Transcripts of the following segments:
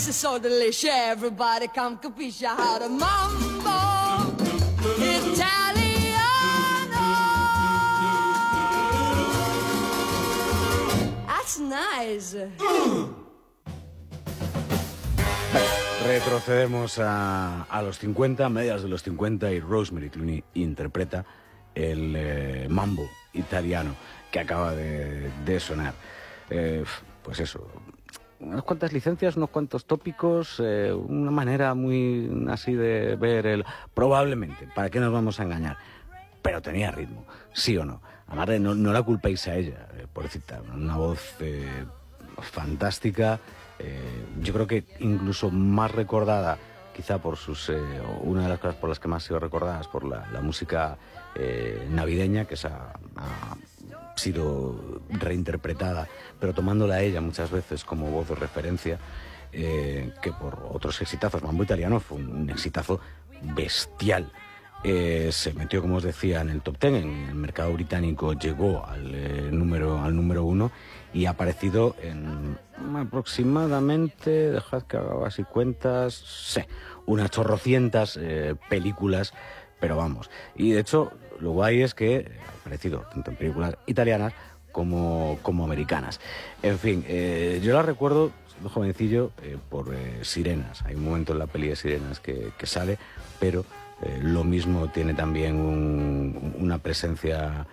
This is so delicious. Everybody come capisce how to mambo Italiano. That's nice. Retrocedemos a los 50, mediados de los 50, y Rosemary Clooney interpreta el mambo italiano que acaba de sonar. Pues eso, unas cuantas licencias, unos cuantos tópicos, una manera muy así de ver el... Probablemente, ¿para qué nos vamos a engañar? Pero tenía ritmo, ¿sí o no? Además, no la culpéis a ella, pobrecita, una voz fantástica. Yo creo que incluso más recordada, quizá por sus... una de las cosas por las que más ha sido recordada es por la música navideña, que ha sido reinterpretada, pero tomándola a ella muchas veces como voz de referencia, que por otros exitazos. Mambo Italiano fue un exitazo bestial. Se metió, como os decía, en el top 10, en el mercado británico llegó al número 1 y ha aparecido en aproximadamente, dejad que haga así cuentas, unas chorrocientas películas, pero vamos. Y de hecho, lo guay es que ha aparecido tanto en películas italianas como americanas. En fin, yo la recuerdo, siendo jovencillo, por Sirenas. Hay un momento en la peli de Sirenas que sale, pero lo mismo tiene también una presencia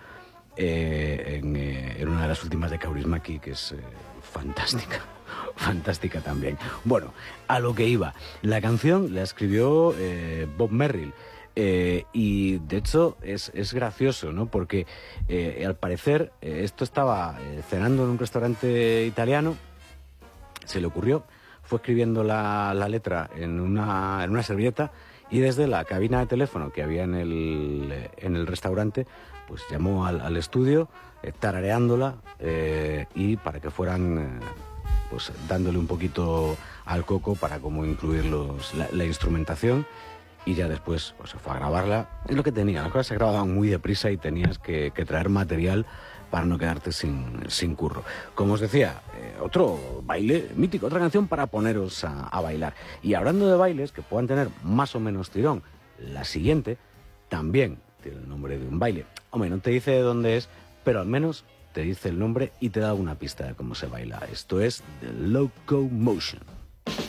en una de las últimas de Kaurismäki, que es fantástica también. Bueno, a lo que iba. La canción la escribió Bob Merrill. Y de hecho es gracioso, ¿no? Porque al parecer esto estaba cenando en un restaurante italiano, se le ocurrió, fue escribiendo la letra en una servilleta, y desde la cabina de teléfono que había en el restaurante, pues llamó al estudio, tarareándola, y para que fueran pues dándole un poquito al coco para cómo incluir la instrumentación. Y ya después pues se fue a grabarla. Es lo que tenía, las cosas se grababan muy deprisa y tenías que traer material para no quedarte sin curro. Como os decía, otro baile mítico, otra canción para poneros a bailar. Y hablando de bailes que puedan tener más o menos tirón, la siguiente también tiene el nombre de un baile. Hombre, no te dice de dónde es, pero al menos te dice el nombre y te da una pista de cómo se baila. Esto es The Locomotion.